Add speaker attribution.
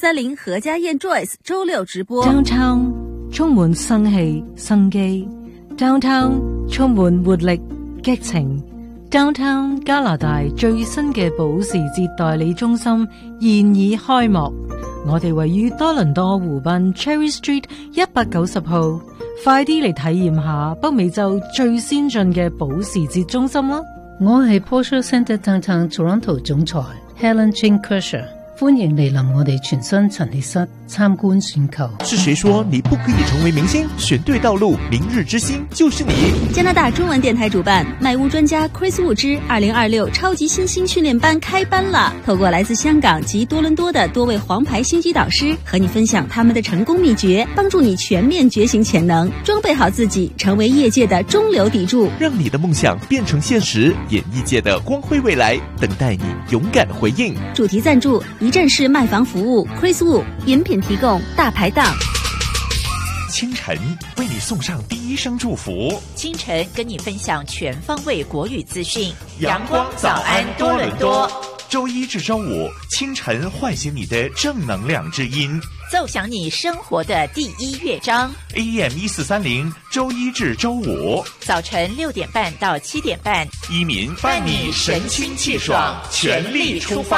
Speaker 1: AM1430何家燕 Joyce 周六直播。
Speaker 2: Downtown 充滿生氣生機， Downtown 充滿活力激情， Downtown 加拿大最新嘅保時捷代理中心現已開幕。我哋位於多倫多湖濱 Cherry Street 190號，快啲嚟體驗下北美洲最先進嘅保時捷中心啦！
Speaker 3: 我係 Porsche Centre Downtown Toronto 總裁 Helen Jane Kershaw， 歡迎嚟臨我哋全新陳列室參觀選購。
Speaker 4: 是誰說你不可以成為明星？選對道路，明日之星就是你。
Speaker 1: 加拿大中文電台主辦賣屋專家 Chris Wu 之2026超級新星訓練班開班了，透過來自香港及多倫多的多位黃牌星級導師，和你分享他們的成功秘訣，幫助你全面覺醒潛能，裝備好自己，成為業界的中流砥柱，
Speaker 4: 讓你的夢想變成現實，演藝界的光輝未來等待你勇敢回應。
Speaker 1: 主題贊助一站式賣房服務 Chris Wu， 飲品提供大排檔。
Speaker 4: 清晨為你送上第一聲祝福，
Speaker 5: 清晨跟你分享全方位國語資訊。
Speaker 4: 陽光早安多倫多，周一至周五清晨喚醒你的正能量之音，
Speaker 5: 奏響你生活的第一樂章。
Speaker 4: AM1430周一至周五
Speaker 5: 早晨6點半到7點半，
Speaker 4: 依民伴你神清氣爽，全力出發。